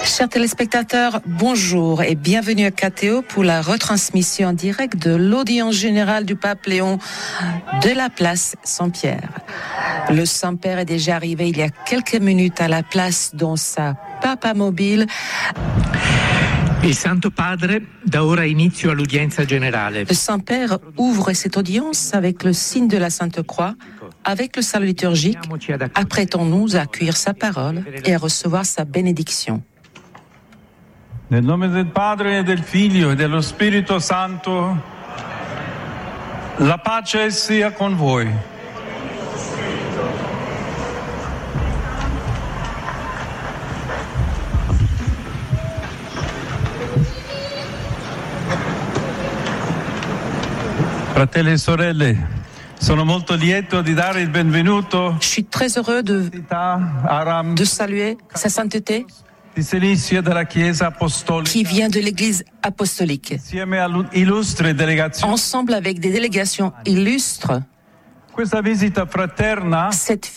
Chers téléspectateurs, bonjour et bienvenue à KTO pour la retransmission en direct de l'audience générale du pape Léon de la place Saint-Pierre. Le Saint-Père est déjà arrivé il y a quelques minutes à la place dans sa papamobile. Il Santo Padre dà ora inizio all'udienza generale. Le Saint-Père ouvre cette audience avec le signe de la Sainte Croix, avec le salut liturgique. Apprêtons-nous à accueillir sa parole et à recevoir sa bénédiction. Nel nome del Padre e del Figlio e dello Spirito Santo, la pace sia con voi. Fratelli e sorelle, sono molto lieto di dare il benvenuto. Je suis très heureux de saluer Sa Sainteté qui vient de l'Église apostolique, ensemble avec des délégations illustres. Cette